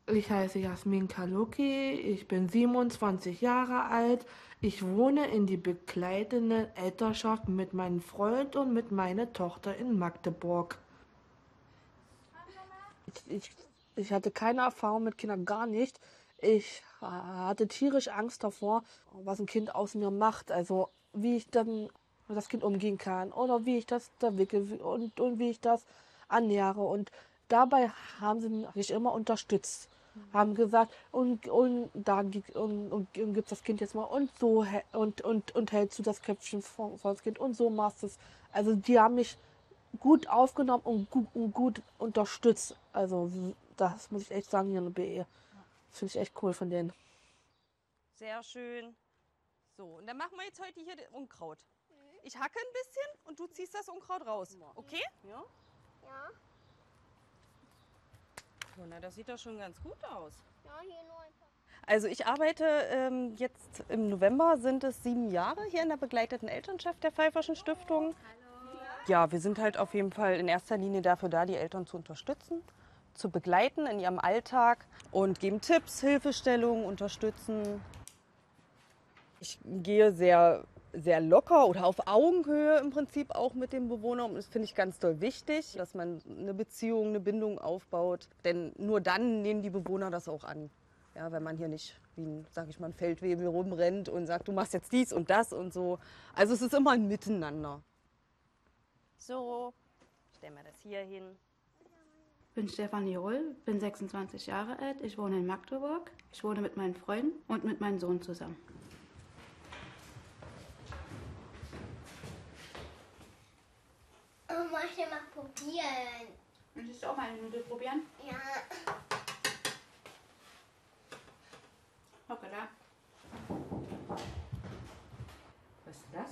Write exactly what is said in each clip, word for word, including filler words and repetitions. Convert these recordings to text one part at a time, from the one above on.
Ich heiße Jasmin Kaluki, ich bin siebenundzwanzig Jahre alt. Ich wohne in die begleitende Elternschaft mit meinem Freund und mit meiner Tochter in Magdeburg. Ich, ich, ich hatte keine Erfahrung mit Kindern, gar nicht. Ich hatte tierisch Angst davor, was ein Kind aus mir macht. Also wie ich dann mit das Kind umgehen kann oder wie ich das da wickel und, und wie ich das annähere. Und dabei haben sie mich immer unterstützt. Haben gesagt, und, und da gibt und, und, und gibt's das Kind jetzt mal und so hä- und, und, und hältst du das Köpfchen vor, vor das Kind und so machst du es. Also die haben mich gut aufgenommen und gut, und gut unterstützt. Also das muss ich echt sagen hier in der B E. Das finde ich echt cool von denen. Sehr schön. So, und dann machen wir jetzt heute hier das Unkraut. Ich hacke ein bisschen und du ziehst das Unkraut raus. Okay? Ja. Ja, So, na, das sieht doch schon ganz gut aus. ja, hier nur ein paar. Also ich arbeite ähm, jetzt im November, sind es sieben Jahre hier in der begleiteten Elternschaft der Pfeifferschen Stiftung. Ja, wir sind halt auf jeden Fall in erster Linie dafür da, die Eltern zu unterstützen, zu begleiten in ihrem Alltag und geben Tipps, Hilfestellungen, unterstützen. Ich gehe sehr, sehr locker oder auf Augenhöhe im Prinzip auch mit dem Bewohner. Und das finde ich ganz doll wichtig, dass man eine Beziehung, eine Bindung aufbaut. Denn nur dann nehmen die Bewohner das auch an. Ja, wenn man hier nicht wie ein, sag ich mal, ein Feldwebel rumrennt und sagt, du machst jetzt dies und das und so. Also es ist immer ein Miteinander. So, stellen wir das hier hin. Ich bin Stefanie Rull, bin sechsundzwanzig Jahre alt, ich wohne in Magdeburg. Ich wohne mit meinen Freunden und mit meinem Sohn zusammen. Oh, mach ich mal probieren. Möchtest du auch mal eine Nudel probieren? Ja. Okay, da. Was ist das?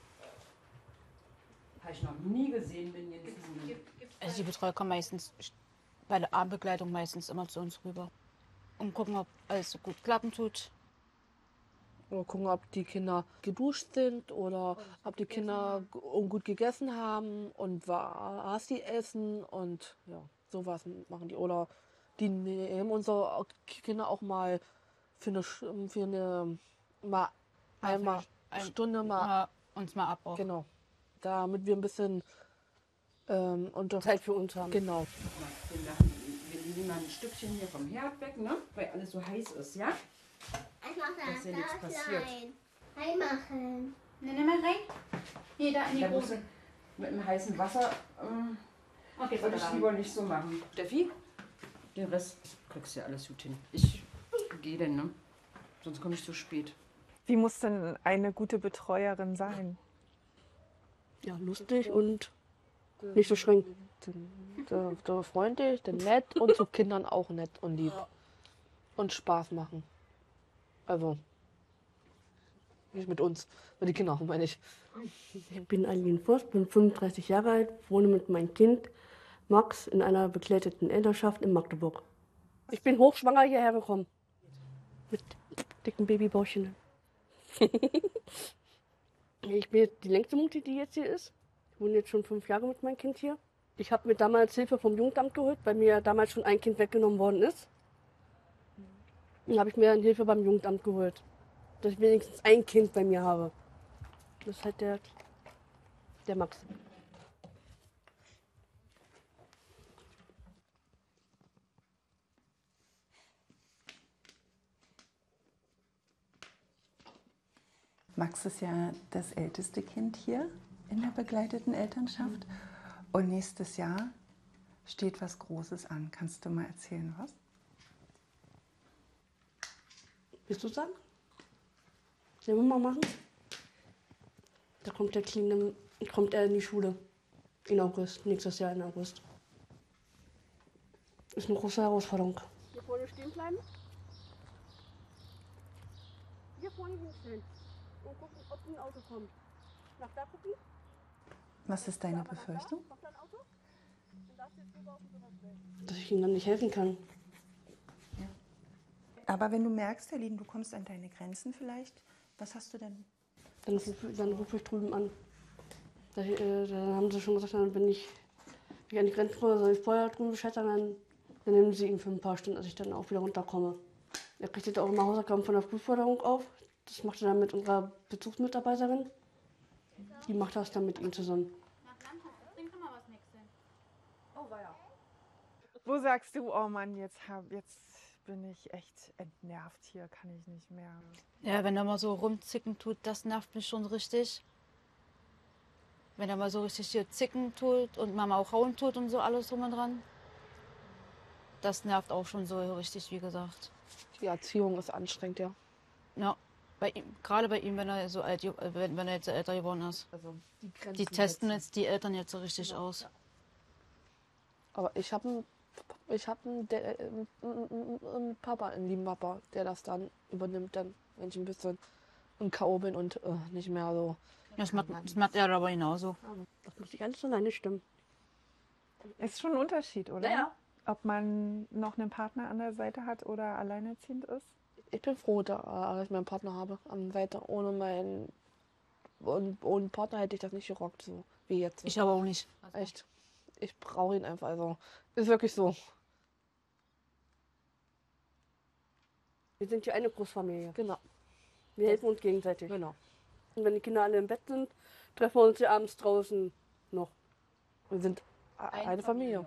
Habe ich noch nie gesehen, bin jetzt Nudeln. Also die Betreuer kommen meistens bei der Abendbegleitung meistens immer zu uns rüber und gucken, ob alles so gut klappen tut. Oder gucken, ob die Kinder geduscht sind oder ob die Kinder g- gut gegessen haben und was sie essen und ja, sowas machen die. Oder die nehmen unsere Kinder auch mal für eine, Sch- für eine mal einmal Ein- Stunde mal, Mal, uns mal ab auch. genau, damit wir ein bisschen ähm, unter Zeit für uns haben. Genau. Wir, machen, wir nehmen mal ein Stückchen hier vom Herd weg, ne? Weil alles so heiß ist, ja? Ich mach Dass das hier nichts da passiert. rein. Reinmachen. Ne, nimm mal rein. Hier, da in die Da musst große. du mit dem heißen Wasser, ähm, Okay, würde ich so lieber nicht so machen. Steffi, den Rest kriegst du ja alles gut hin. Ich gehe denn, ne? Sonst komme ich zu spät. Wie muss denn eine gute Betreuerin sein? Ja, lustig und nicht so streng. Der, der freundlich, der nett und zu Kindern auch nett und lieb. Und Spaß machen. Also, nicht mit uns, mit den Kindern, meine ich. Ich bin Aline Voss, bin fünfunddreißig Jahre alt, wohne mit meinem Kind Max in einer begleiteten Elternschaft in Magdeburg. Ich bin hochschwanger hierher gekommen. Mit dicken Babybauchchen. Ich bin jetzt die längste Mutti, die jetzt hier ist. Ich wohne jetzt schon fünf Jahre mit meinem Kind hier. Ich habe mir damals Hilfe vom Jugendamt geholt, weil mir damals schon ein Kind weggenommen worden ist. Dann habe ich mir dann Hilfe beim Jugendamt geholt, dass ich wenigstens ein Kind bei mir habe. Das ist halt der, der Max. Max ist ja das älteste Kind hier in der begleiteten Elternschaft. Und nächstes Jahr steht was Großes an. Kannst du mal erzählen, was? Willst du sagen? Sollen wir mal machen? Da kommt der Kleine, kommt er in die Schule. In August, nächstes Jahr in August. Ist eine große Herausforderung. Hier vorne stehen bleiben. Hier vorne hinstellen. Und gucken, ob ein Auto kommt. Nach da gucken. Was ist deine Befürchtung? Kommt da ein Auto? Und da steht drüber auf dem Bürgersteig. Dass ich ihm dann nicht helfen kann. Aber wenn du merkst, Herr Lieden, du kommst an deine Grenzen vielleicht, was hast du denn? Dann, ruf- dann rufe ich drüben an. Da, äh, da haben sie schon gesagt, dann, wenn ich, wenn ich an die Grenze komme, soll ich vorher drüben Bescheid sagen, dann Dann nehmen sie ihn für ein paar Stunden, als ich dann auch wieder runterkomme. Er kriegt jetzt auch immer Hausaufgaben von der Frühförderung auf. Das macht er dann mit unserer Bezugsmitarbeiterin. Die macht das dann mit ihm zusammen. Wo sagst du, oh Mann, jetzt, hab, jetzt bin ich echt entnervt hier, kann ich nicht mehr. Ja, wenn er mal so rumzicken tut, das nervt mich schon richtig. Wenn er mal so richtig hier zicken tut und Mama auch hauen tut und so alles drum und dran. Das nervt auch schon so richtig, wie gesagt. Die Erziehung ist anstrengend, ja. Ja, bei ihm, gerade bei ihm, wenn er so alt, wenn, wenn er jetzt so älter geworden ist. Also die Grenzen Die testen setzen. jetzt die Eltern jetzt so richtig aus. Aber ich habe einen ich hab einen, der- äh, einen, einen Papa, einen lieben Papa, der das dann übernimmt, dann, wenn ich ein bisschen im K O bin und äh, nicht mehr so. Das macht, das macht er aber genauso. Das muss nicht alles alleine stimmen. Ist schon ein Unterschied, oder? Ja, ja. Ob man noch einen Partner an der Seite hat oder alleinerziehend ist? Ich bin froh, da, dass ich meinen Partner habe an der Seite. Ohne meinen ohne, ohne Partner hätte ich das nicht gerockt, so wie jetzt. Ich aber auch nicht. Echt. Ich brauche ihn einfach. Also ist wirklich so. Wir sind ja eine Großfamilie. Genau. Wir helfen uns gegenseitig. Genau. Und wenn die Kinder alle im Bett sind, treffen wir uns ja abends draußen noch. Wir sind eine, eine Familie.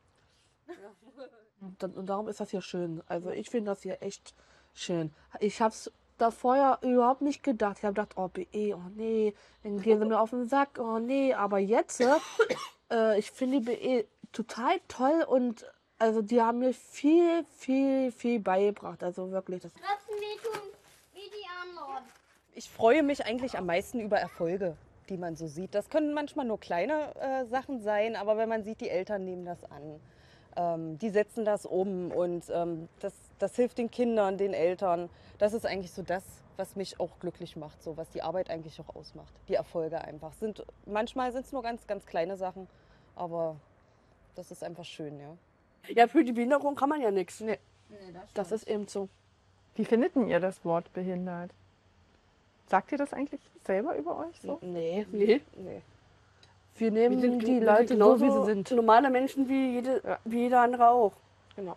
Und, dann, und darum ist das hier schön. Also ich finde das hier echt schön. Ich habe es da vorher überhaupt nicht gedacht. Ich habe gedacht, oh B E, oh nee, dann gehen sie mir auf den Sack, oh nee. Aber jetzt, äh, ich finde die B E total toll und also die haben mir viel, viel, viel beigebracht. Also wirklich. Das Trotzdem wehtun wie die anderen. Ich freue mich eigentlich am meisten über Erfolge, die man so sieht. Das können manchmal nur kleine äh, Sachen sein, aber wenn man sieht, die Eltern nehmen das an. Ähm, die setzen das um und ähm, das, das hilft den Kindern, den Eltern. Das ist eigentlich so das, was mich auch glücklich macht, so was die Arbeit eigentlich auch ausmacht. Die Erfolge einfach. Sind, manchmal sind es nur ganz, ganz kleine Sachen, aber das ist einfach schön, ja. Ja, für die Behinderung kann man ja nichts. Nee, das ist eben so. Wie findet denn ihr das Wort behindert? Sagt ihr das eigentlich selber über euch so? Nee, Nee. nee. Wir nehmen Wir sind die wir sind Leute so, genauso wie sie sind. normale Menschen wie, jede, Ja. wie jeder andere auch. Genau.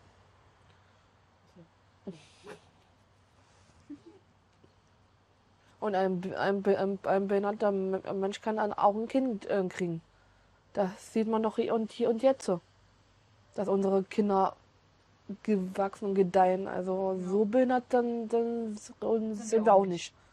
Und ein, ein, ein, ein behinderter Mensch kann dann auch ein Kind äh, kriegen. Das sieht man doch hier und hier und jetzt so. Dass unsere Kinder gewachsen und gedeihen. Also so behindert dann, dann sind wir auch nicht.